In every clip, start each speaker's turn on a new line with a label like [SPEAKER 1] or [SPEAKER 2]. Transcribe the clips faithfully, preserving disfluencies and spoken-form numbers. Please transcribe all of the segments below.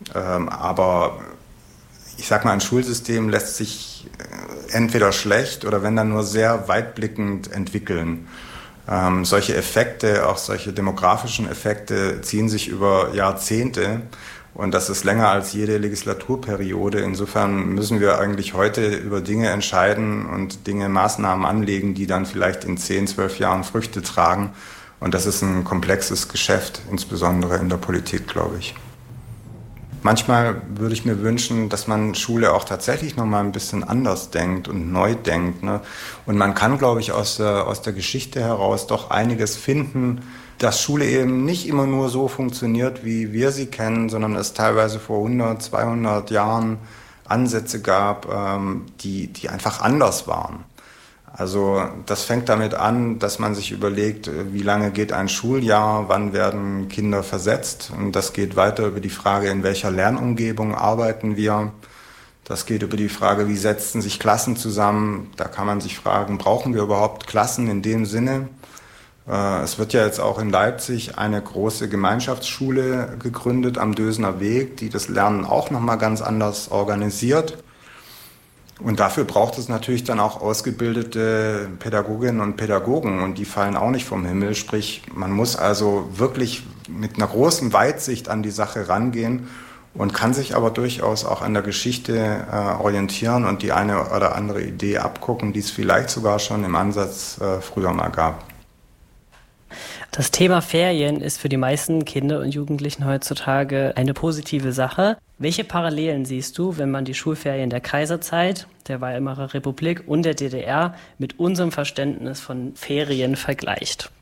[SPEAKER 1] Ähm, aber ich sag mal, ein Schulsystem lässt sich entweder schlecht oder wenn dann nur sehr weitblickend entwickeln. Ähm, solche Effekte, auch solche demografischen Effekte, ziehen sich über Jahrzehnte und das ist länger als jede Legislaturperiode. Insofern müssen wir eigentlich heute über Dinge entscheiden und Dinge, Maßnahmen anlegen, die dann vielleicht in zehn, zwölf Jahren Früchte tragen. Und das ist ein komplexes Geschäft, insbesondere in der Politik, glaube ich. Manchmal würde ich mir wünschen, dass man Schule auch tatsächlich noch mal ein bisschen anders denkt und neu denkt, ne? Und man kann, glaube ich, aus der, aus der Geschichte heraus doch einiges finden, dass Schule eben nicht immer nur so funktioniert, wie wir sie kennen, sondern es teilweise vor hundert, zweihundert Jahren Ansätze gab, ähm, die, die einfach anders waren. Also das fängt damit an, dass man sich überlegt, wie lange geht ein Schuljahr, wann werden Kinder versetzt. Und das geht weiter über die Frage, in welcher Lernumgebung arbeiten wir. Das geht über die Frage, wie setzen sich Klassen zusammen. Da kann man sich fragen, brauchen wir überhaupt Klassen in dem Sinne? Es wird ja jetzt auch in Leipzig eine große Gemeinschaftsschule gegründet am Dösener Weg, die das Lernen auch nochmal ganz anders organisiert. Und dafür braucht es natürlich dann auch ausgebildete Pädagoginnen und Pädagogen und die fallen auch nicht vom Himmel. Sprich, man muss also wirklich mit einer großen Weitsicht an die Sache rangehen und kann sich aber durchaus auch an der Geschichte äh, orientieren und die eine oder andere Idee abgucken, die es vielleicht sogar schon im Ansatz äh, früher mal gab.
[SPEAKER 2] Das Thema Ferien ist für die meisten Kinder und Jugendlichen heutzutage eine positive Sache. Welche Parallelen siehst du, wenn man die Schulferien der Kaiserzeit, der Weimarer Republik und der D D R mit unserem Verständnis von Ferien vergleicht?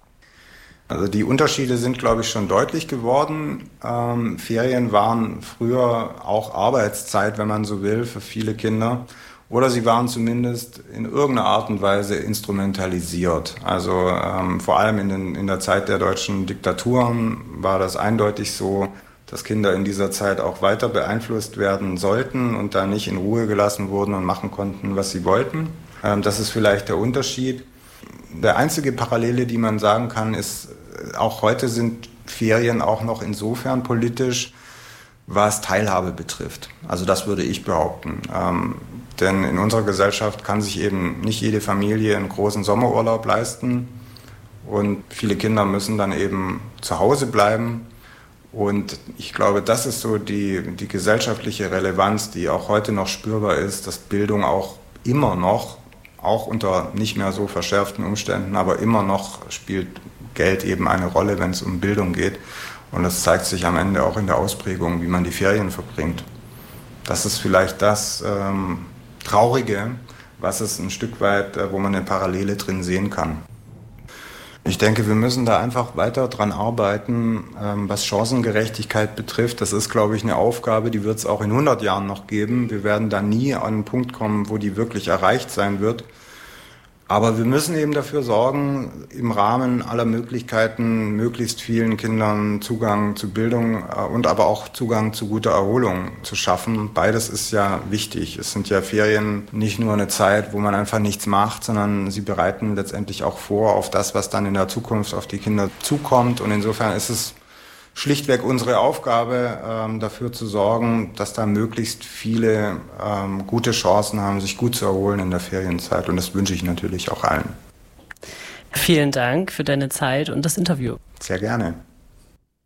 [SPEAKER 1] Also die Unterschiede sind, glaube ich, schon deutlich geworden. Ähm, Ferien waren früher auch Arbeitszeit, wenn man so will, für viele Kinder. Oder sie waren zumindest in irgendeiner Art und Weise instrumentalisiert. Also ähm, vor allem in, den, in der Zeit der deutschen Diktaturen war das eindeutig so, dass Kinder in dieser Zeit auch weiter beeinflusst werden sollten und da nicht in Ruhe gelassen wurden und machen konnten, was sie wollten. Ähm, das ist vielleicht der Unterschied. Der einzige Parallele, die man sagen kann, ist, auch heute sind Ferien auch noch insofern politisch, was Teilhabe betrifft. Also das würde ich behaupten. Ähm, denn in unserer Gesellschaft kann sich eben nicht jede Familie einen großen Sommerurlaub leisten. Und viele Kinder müssen dann eben zu Hause bleiben. Und ich glaube, das ist so die, die gesellschaftliche Relevanz, die auch heute noch spürbar ist, dass Bildung auch immer noch, auch unter nicht mehr so verschärften Umständen, aber immer noch spielt Geld eben eine Rolle, wenn es um Bildung geht. Und das zeigt sich am Ende auch in der Ausprägung, wie man die Ferien verbringt. Das ist vielleicht das ähm, Traurige, was es ein Stück weit, äh, wo man eine Parallele drin sehen kann. Ich denke, wir müssen da einfach weiter dran arbeiten, ähm, was Chancengerechtigkeit betrifft. Das ist, glaube ich, eine Aufgabe, die wird es auch in hundert Jahren noch geben. Wir werden da nie an einen Punkt kommen, wo die wirklich erreicht sein wird. Aber wir müssen eben dafür sorgen, im Rahmen aller Möglichkeiten möglichst vielen Kindern Zugang zu Bildung und aber auch Zugang zu guter Erholung zu schaffen. Beides ist ja wichtig. Es sind ja Ferien nicht nur eine Zeit, wo man einfach nichts macht, sondern sie bereiten letztendlich auch vor auf das, was dann in der Zukunft auf die Kinder zukommt. Und insofern ist es schlichtweg unsere Aufgabe, ähm, dafür zu sorgen, dass da möglichst viele ähm, gute Chancen haben, sich gut zu erholen in der Ferienzeit. Und das wünsche ich natürlich auch allen.
[SPEAKER 2] Vielen Dank für deine Zeit und das Interview.
[SPEAKER 1] Sehr gerne.